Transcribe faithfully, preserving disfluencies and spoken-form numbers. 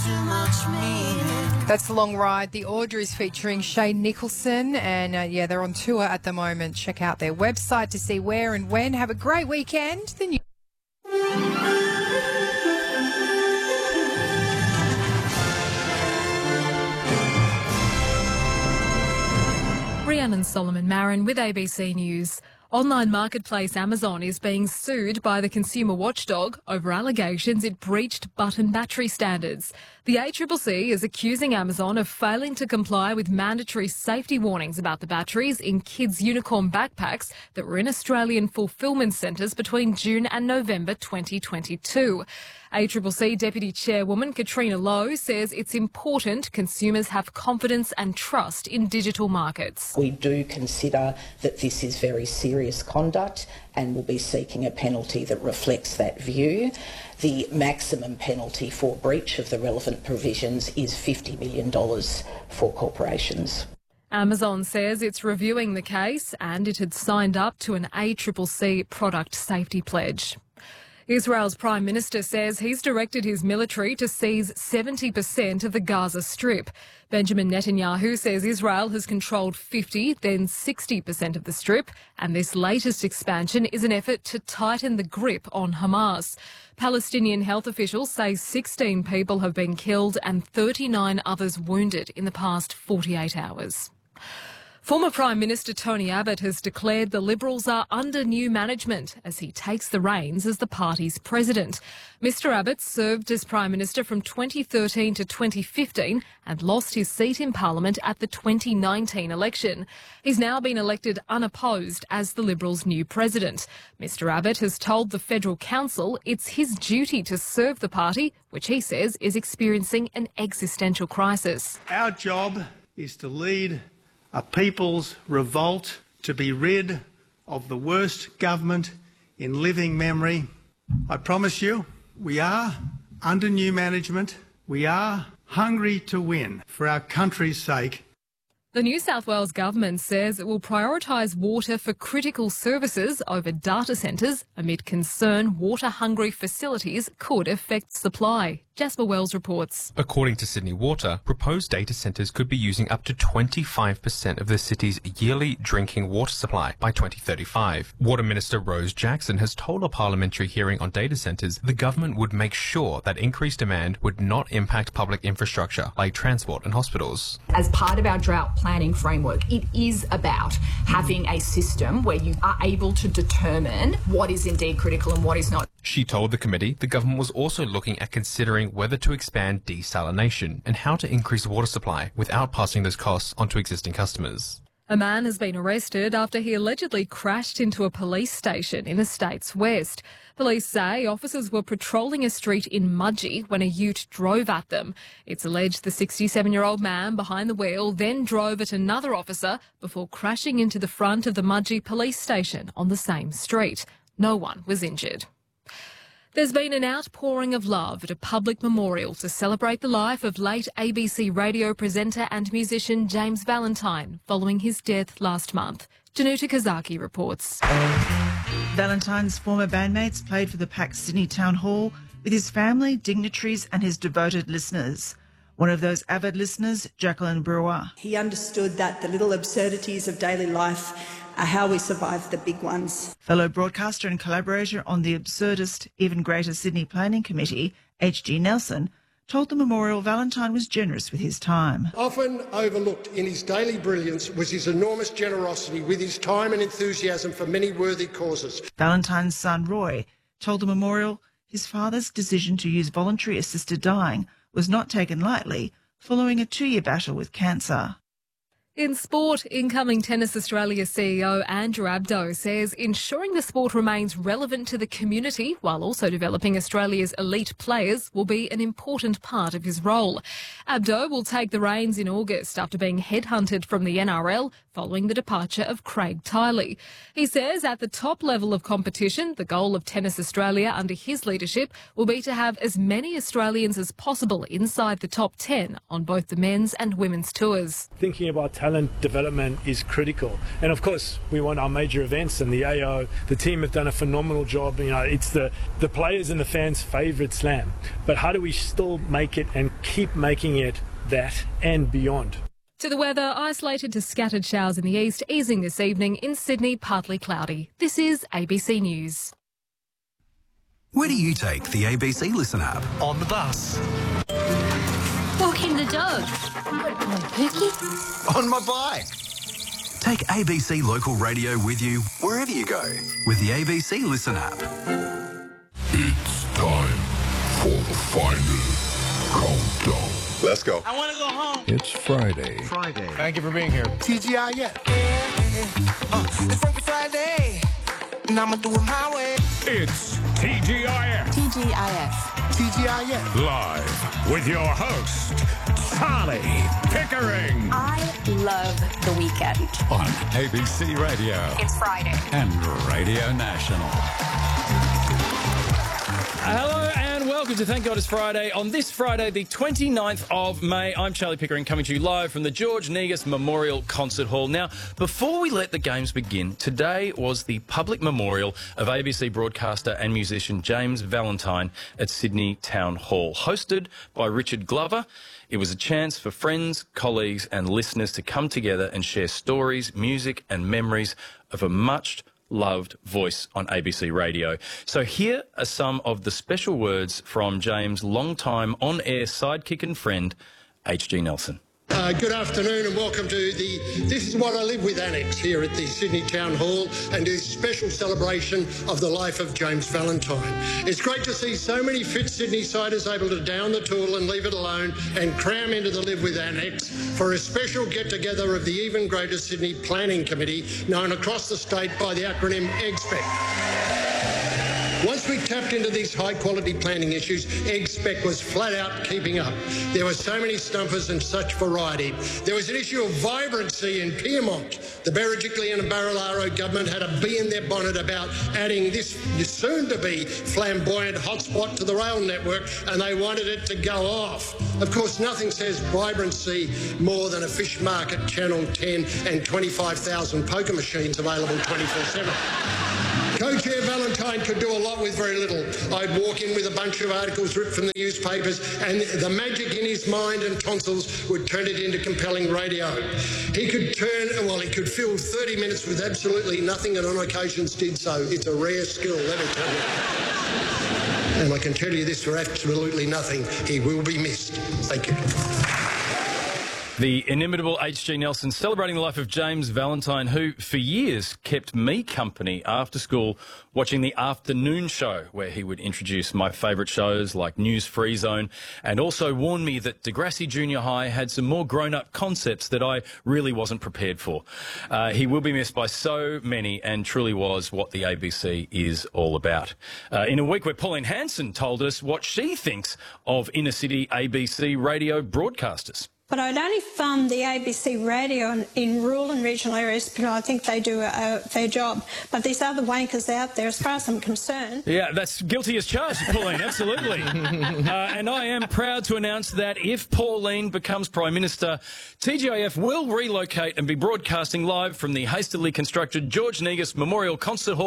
too much meaning. That's The Long Ride. The Audrey's featuring Shane Nicholson, and uh, yeah, they're on tour at the moment. Check out their website to see where and when. Have a great weekend. The new Rhiannon Solomon Marin with A B C News. Online marketplace Amazon is being sued by the consumer watchdog over allegations it breached button battery standards. The A C C C is accusing Amazon of failing to comply with mandatory safety warnings about the batteries in kids' unicorn backpacks that were in Australian fulfilment centres between June and November twenty twenty-two. A C C C Deputy Chairwoman Katrina Lowe says it's important consumers have confidence and trust in digital markets. We do consider that this is very serious conduct and will be seeking a penalty that reflects that view. The maximum penalty for breach of the relevant provisions is fifty million dollars for corporations. Amazon says it's reviewing the case and it had signed up to an A C C C product safety pledge. Israel's Prime Minister says he's directed his military to seize seventy percent of the Gaza Strip. Benjamin Netanyahu says Israel has controlled fifty, then sixty percent of the Strip, and this latest expansion is an effort to tighten the grip on Hamas. Palestinian health officials say sixteen people have been killed and thirty-nine others wounded in the past forty-eight hours. Former Prime Minister Tony Abbott has declared the Liberals are under new management as he takes the reins as the party's president. Mister Abbott served as Prime Minister from twenty thirteen to twenty fifteen and lost his seat in Parliament at the twenty nineteen election. He's now been elected unopposed as the Liberals' new president. Mister Abbott has told the Federal Council it's his duty to serve the party, which he says is experiencing an existential crisis. Our job is to lead a people's revolt, to be rid of the worst government in living memory. I promise you, we are under new management. We are hungry to win for our country's sake. The New South Wales government says it will prioritise water for critical services over data centres amid concern water-hungry facilities could affect supply. Jasper Wells reports. According to Sydney Water, proposed data centres could be using up to twenty-five percent of the city's yearly drinking water supply by twenty thirty-five. Water Minister Rose Jackson has told a parliamentary hearing on data centres the government would make sure that increased demand would not impact public infrastructure like transport and hospitals. As part of our drought planning framework, it is about having a system where you are able to determine what is indeed critical and what is not. She told the committee the government was also looking at considering whether to expand desalination and how to increase water supply without passing those costs onto existing customers. A man has been arrested after he allegedly crashed into a police station in the state's west. Police say officers were patrolling a street in Mudgee when a ute drove at them. It's alleged the sixty-seven-year-old man behind the wheel then drove at another officer before crashing into the front of the Mudgee police station on the same street. No one was injured. There's been an outpouring of love at a public memorial to celebrate the life of late A B C radio presenter and musician James Valentine following his death last month. Danuta Kazaki reports. Valentine's former bandmates played for the packed Sydney Town Hall with his family, dignitaries and his devoted listeners. One of those avid listeners, Jacqueline Brewer. He understood that the little absurdities of daily life are how we survive the big ones. Fellow broadcaster and collaborator on the absurdist Even Greater Sydney Planning Committee, H G Nelson, told the memorial Valentine was generous with his time. Often overlooked in his daily brilliance was his enormous generosity with his time and enthusiasm for many worthy causes. Valentine's son, Roy, told the memorial his father's decision to use voluntary assisted dying was not taken lightly following a two-year battle with cancer. In sport, incoming Tennis Australia C E O Andrew Abdo says ensuring the sport remains relevant to the community while also developing Australia's elite players will be an important part of his role. Abdo will take the reins in August after being headhunted from the N R L following the departure of Craig Tiley. He says at the top level of competition, the goal of Tennis Australia under his leadership will be to have as many Australians as possible inside the top ten on both the men's and women's tours. Thinking about talent development is critical. And of course, we want our major events, and the A O, the team have done a phenomenal job. You know, it's the, the players and the fans' favourite slam. But how do we still make it and keep making it that and beyond? To the weather, isolated to scattered showers in the east, easing this evening. In Sydney, partly cloudy. This is A B C News. Where do you take the A B C Listen app? On the bus. Walking the dog. On Pookie. On my bike. Take A B C Local Radio with you wherever you go with the A B C Listen app. It's time for the final countdown. Let's go. I want to go home. It's Friday. Friday. Thank you for being here. T G I F. Uh, it's Freaky Friday, and I'ma do it my way. It's T G I F. T G I F. T G I F. Live with your host, Charlie Pickering. I love the weekend. On A B C Radio. It's Friday. And Radio National. Hello and welcome to Thank God It's Friday. On this Friday, the twenty-ninth of May, I'm Charlie Pickering, coming to you live from the George Negus Memorial Concert Hall. Now, before we let the games begin, today was the public memorial of A B C broadcaster and musician James Valentine at Sydney Town Hall. Hosted by Richard Glover, it was a chance for friends, colleagues and listeners to come together and share stories, music and memories of a much loved voice on A B C Radio. So here are some of the special words from James' longtime on-air sidekick and friend, H G Nelson. Uh, good afternoon and welcome to the This Is What I Live With Annex here at the Sydney Town Hall and this special celebration of the life of James Valentine. It's great to see so many fit Sydney-siders able to down the tool and leave it alone and cram into the Live With Annex for a special get-together of the even greater Sydney Planning Committee, known across the state by the acronym EGSPEC. Once we tapped into these high-quality planning issues, EGSPEC was flat out keeping up. There were so many stumpers and such variety. There was an issue of vibrancy in Pyrmont. The Berejiklian and Barilaro government had a bee in their bonnet about adding this soon-to-be flamboyant hotspot to the rail network, and they wanted it to go off. Of course, nothing says vibrancy more than a fish market, Channel ten, and twenty-five thousand poker machines available twenty-four seven. Co-Chair Valentine could do a lot with very little. I'd walk in with a bunch of articles ripped from the newspapers and the magic in his mind and tonsils would turn it into compelling radio. He could turn, well, he could fill thirty minutes with absolutely nothing and on occasions did so. It's a rare skill, let me tell you. And I can tell you this for absolutely nothing. He will be missed. Thank you. The inimitable H G Nelson celebrating the life of James Valentine, who for years kept me company after school watching the afternoon show where he would introduce my favourite shows like News Free Zone and also warn me that Degrassi Junior High had some more grown-up concepts that I really wasn't prepared for. Uh, he will be missed by so many and truly was what the A B C is all about. Uh, in a week where Pauline Hanson told us what she thinks of inner-city A B C radio broadcasters. But I'd only fund the A B C radio in, in rural and regional areas because I think they do a, a fair job. But these other wankers out there, as far as I'm concerned... Yeah, that's guilty as charged, Pauline, absolutely. uh, and I am proud to announce that if Pauline becomes Prime Minister, T G I F will relocate and be broadcasting live from the hastily constructed George Negus Memorial Concert Hall